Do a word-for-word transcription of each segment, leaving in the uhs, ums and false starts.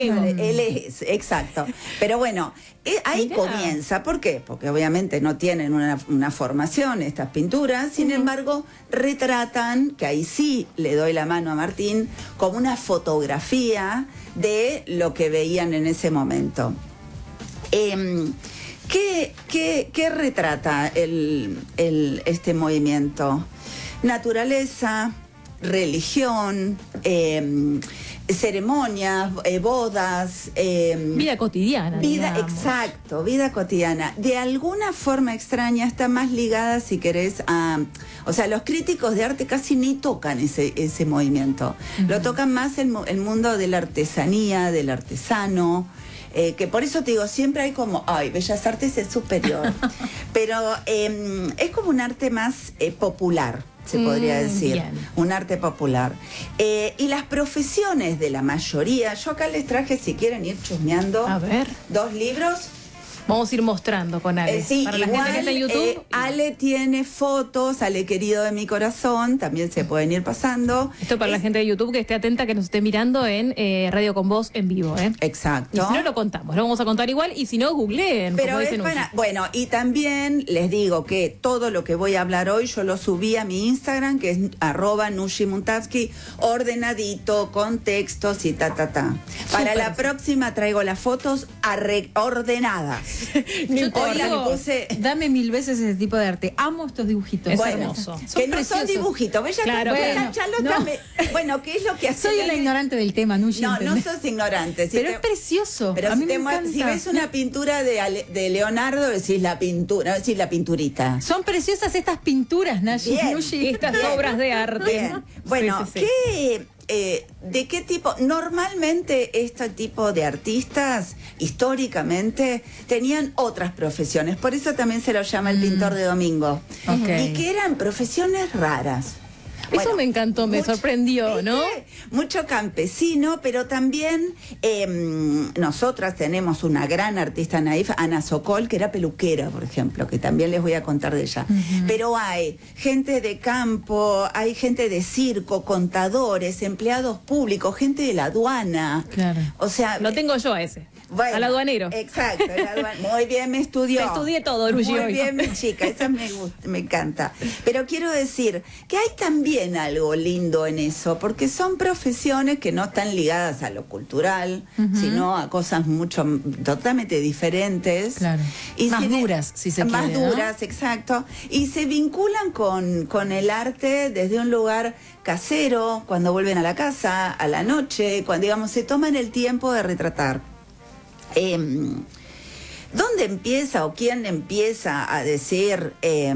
Él es, exacto. Pero bueno, eh, ahí Mirá. comienza. ¿Por qué? Porque obviamente no tienen una, una formación estas pinturas, sin uh-huh. embargo, retratan, que ahí sí le doy la mano a Martín, como una fotografía de lo que veían en ese momento. Eh, ¿qué, qué, ¿Qué retrata el, el, este movimiento? Naturaleza, religión, eh, ceremonias, eh, bodas, eh, vida cotidiana, vida, digamos. Exacto, vida cotidiana. De alguna forma extraña está más ligada, si querés, a, o sea, los críticos de arte casi ni tocan ese ese movimiento. Uh-huh. Lo tocan más el, el mundo de la artesanía, del artesano. Eh, que por eso te digo, siempre hay como, ay, Bellas Artes es superior. Pero eh, es como un arte más eh, popular, se podría decir, bien. Un arte popular. Eh, y las profesiones de la mayoría, yo acá les traje, si quieren ir chusmeando, a ver, dos libros. Vamos a ir mostrando con Ale. Eh, sí, para igual, la gente que está en YouTube. Eh, Ale tiene fotos, Ale querido de mi corazón, también se pueden ir pasando. Esto para es, la gente de YouTube que esté atenta, que nos esté mirando en eh, Radio con Voz en vivo. ¿eh? Exacto. Y si no, lo contamos, lo vamos a contar igual, y si no, googleen. Pero es para, bueno, y también les digo que todo lo que voy a hablar hoy, yo lo subí a mi Instagram, que es arroba Nushi Muntavsky, ordenadito, con textos y ta, ta, ta. Para Super. La próxima traigo las fotos ordenadas. No Hoy la puse... Dame mil veces ese tipo de arte. Amo estos dibujitos. Es bueno, hermoso. Que son no preciosos. Son dibujitos. ¿Ves? Ya claro, bueno, bueno, ya lo no. bueno, ¿qué es lo que hace? Soy la ignorante del tema, Nushi. No, ¿entendés? no sos ignorante. Si pero te... es precioso. Pero a si, mí te me encanta. Si ves una pintura de, Ale... de Leonardo, decís la pintura, no decís la pinturita. Son preciosas estas pinturas, Nashi, Bien, Nushi. Estas bien, obras de arte. Bien. Bueno, sí, sí, sí. ¿qué... Eh, ¿de qué tipo? Normalmente este tipo de artistas, históricamente, tenían otras profesiones, por eso también se lo llama el mm. pintor de domingo. Okay. Y que eran profesiones raras. Eso bueno, me encantó, me mucho, sorprendió, ¿no? Mucho campesino, pero también eh, nosotras tenemos una gran artista naif, Ana Sokol, que era peluquera, por ejemplo, que también les voy a contar de ella. Uh-huh. Pero hay gente de campo, hay gente de circo, contadores, empleados públicos, gente de la aduana. Claro. O sea, lo tengo yo a ese. Bueno, al aduanero. Exacto, el aduanero. Muy bien, me estudió. Me estudié todo, Rugi. Muy hoy. bien, mi chica, esa me gusta, me encanta. Pero quiero decir que hay también algo lindo en eso, porque son profesiones que no están ligadas a lo cultural, uh-huh. sino a cosas mucho, totalmente diferentes. Claro. Y más se, duras, si se Más quiere, duras, ¿no? Exacto. Y se vinculan con, con el arte desde un lugar casero, cuando vuelven a la casa, a la noche, cuando, digamos, se toman el tiempo de retratar. Eh, ¿Dónde empieza o quién empieza a decir, eh,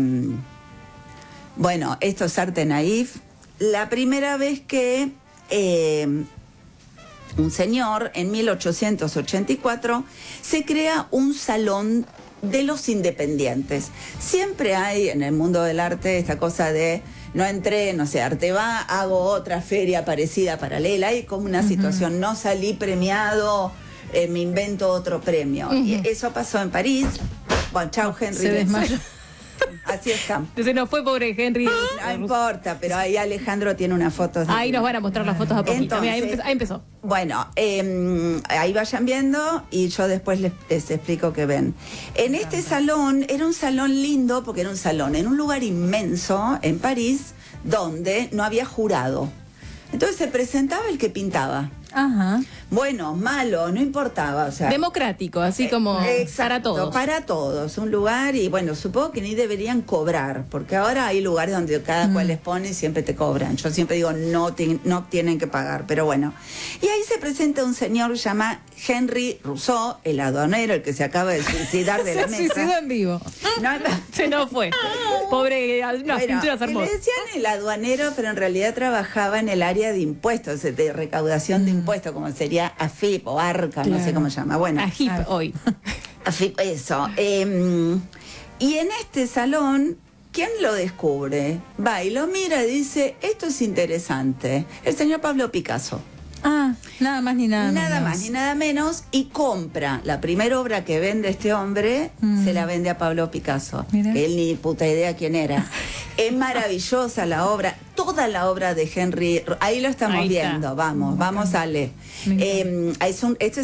bueno, esto es arte naif? La primera vez que eh, un señor, en mil ochocientos ochenta y cuatro, se crea un salón de los independientes. Siempre hay en el mundo del arte esta cosa de... No entré, no sé, Arte va, hago otra feria parecida, paralela, hay como una uh-huh. situación, no salí premiado... Eh, me invento otro premio. Uh-huh. Y eso pasó en París. Bueno, chao, Henry. Se desmayó. Así está. Se nos fue, pobre Henry. No importa, pero ahí Alejandro tiene unas fotos. De ahí nos van a mostrar las fotos a poquito. Entonces, Mira, ahí, empezó, ahí empezó. Bueno, eh, ahí vayan viendo y yo después les, les explico qué ven. En este salón, era un salón lindo porque era un salón en un lugar inmenso en París donde no había jurado. Entonces se presentaba el que pintaba. Ajá. Bueno, malo, no importaba, o sea... Democrático, así como eh, para todos. Para todos, un lugar, y bueno, supongo que ni deberían cobrar, porque ahora hay lugares donde cada mm. cual les pone y siempre te cobran. Yo siempre digo, no, te, no tienen que pagar, pero bueno. Y ahí se presenta un señor que se llama Henry Rousseau, el aduanero, el que se acaba de suicidar de la mesa. Se suicidó en vivo. No, no. Se nos fue. Pobre, unas bueno, pinturas hermosas. Le decían el aduanero, pero en realidad trabajaba en el área de impuestos, de recaudación mm. de impuestos, como sería A F I P o ARCA, claro. no sé cómo se llama. Bueno, A F I P hoy. A F I P, eso. Eh, y en este salón, ¿quién lo descubre? Va y lo mira y dice, esto es interesante. El señor Pablo Picasso. Ah, nada más ni nada, nada menos. más ni nada menos, y compra la primera obra que vende este hombre, mm. se la vende a Pablo Picasso. Mira. Que él ni puta idea quién era. Es maravillosa la obra, toda la obra de Henry, ahí lo estamos ahí viendo, vamos, vamos Ale. Eh, es un, este